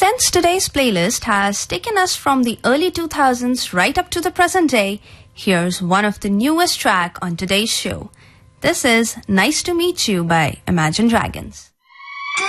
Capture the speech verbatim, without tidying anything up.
Since today's playlist has taken us from the early two thousands right up to the present day, here's one of the newest track on today's show. This is Nice to Meet You by Imagine Dragons.